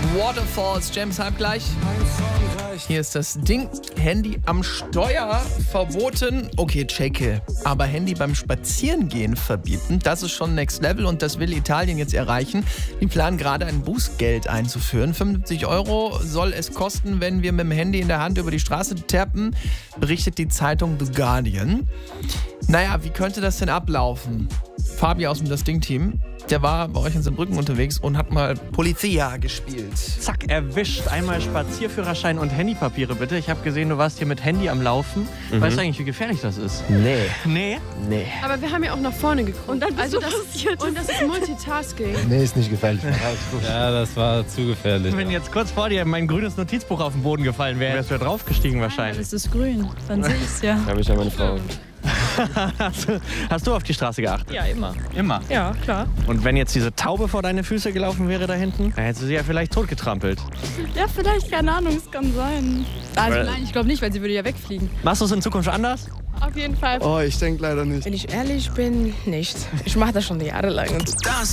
Waterfalls, James Hype gleich. Hier ist das Ding. Handy am Steuer verboten. Okay, checke. Aber Handy beim Spazierengehen verbieten, das ist schon Next Level und das will Italien jetzt erreichen. Die planen gerade ein Bußgeld einzuführen. 75 € soll es kosten, wenn wir mit dem Handy in der Hand über die Straße tappen, berichtet die Zeitung The Guardian. Naja, wie könnte das denn ablaufen? Fabi aus dem Das Ding-Team, der war bei euch in Saarbrücken unterwegs und hat mal Polizia gespielt. Zack, erwischt. Einmal Spazierführerschein und Handypapiere bitte. Ich habe gesehen, du warst hier mit Handy am Laufen. Weißt du eigentlich, wie gefährlich das ist? Nee. Nee? Nee. Aber wir haben ja auch nach vorne geguckt. Und dann das ist Multitasking. Nee, ist nicht gefährlich. Ja, das war zu gefährlich. Wenn jetzt kurz vor dir mein grünes Notizbuch auf den Boden gefallen wäre, wärst du ja draufgestiegen wahrscheinlich. Es ist grün, dann sehe ich es ja. Kann mich an meine Frau. Hast du auf die Straße geachtet? Ja, immer. Immer? Ja, klar. Und wenn jetzt diese Taube vor deine Füße gelaufen wäre da hinten, dann hättest du sie ja vielleicht totgetrampelt. Ja, vielleicht, keine Ahnung, es kann sein. Also nein, ich glaube nicht, weil sie würde ja wegfliegen. Machst du es in Zukunft anders? Auf jeden Fall. Oh, ich denke leider nicht. Wenn ich ehrlich bin, nicht. Ich mache das schon jahrelang.